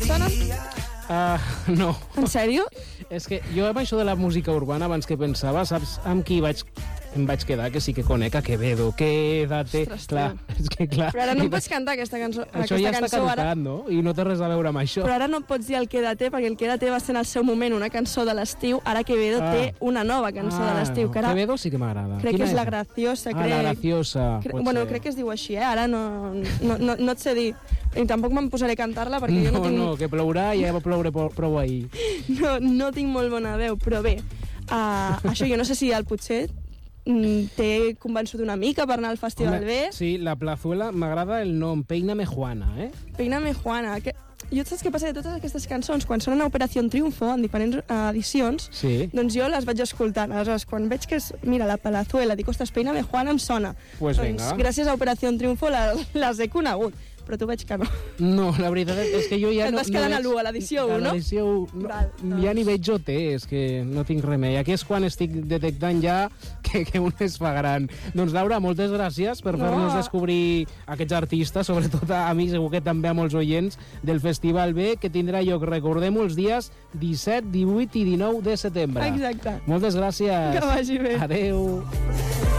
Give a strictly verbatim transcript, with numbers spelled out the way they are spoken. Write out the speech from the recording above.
sonen? Uh, no. En sèrio? És que jo amb això de la música urbana, abans que pensava, saps amb qui vaig, em vaig quedar? Que sí que conec a Quevedo. Quédate. Ostres, clar, és que clar. Però ara no em pots cantar aquesta cançó. Això aquesta ja està cançó, caducat, ara... no? I no té res a veure amb això. Però ara no et pots dir el Quédate, perquè el Quédate va ser en el seu moment una cançó de l'estiu. Ara Quevedo Ah. té una nova cançó Ah, de l'estiu. Que ara Quevedo sí que m'agrada. crec Quina que és La Graciosa. Ah, crec... La Graciosa. Cre... pot Bueno, ser. crec que es diu així, eh? Ara no, no, no, no et sé dir. I tampoc me'n posaré a cantar-la perquè jo No, no tinc... no, que plourà i ja va ploure prou prou ahir. No, no tinc molt bona veu, però bé, uh, això jo no sé si el potser mm, t'he convençut una mica per anar al Festival Home, B. sí, la Plazuela m'agrada el nom, Peíname Juana, eh? Peiname Juana. Que... Jo saps què passa? De totes aquestes cançons, quan sonen a Operació Triunfo, en diferents uh, edicions, Sí. doncs jo les vaig escoltant. Aleshores, quan veig que és, mira, la Palazuela, dic, ostres, Peiname Juana em sona. Pues doncs venga. gràcies a Operació Triunfo la, les he conegut, però tu veig que no. No, la veritat és que jo ja Et no... vas quedant no a l'u, a l'edició u, A no? l'edició u, no, Val, doncs. ja ni veig O T, és que no tinc remei. Aquí és quan estic detectant ja que, que un es fa gran. Doncs Laura, moltes gràcies per No. fer-nos descobrir aquests artistes, sobretot a mi, segur que també a molts oients del Festival B, que tindrà lloc, recordem-ho, els dies disset, divuit i dinou de setembre. Exacte. Moltes gràcies. Que vagi bé. Adeu.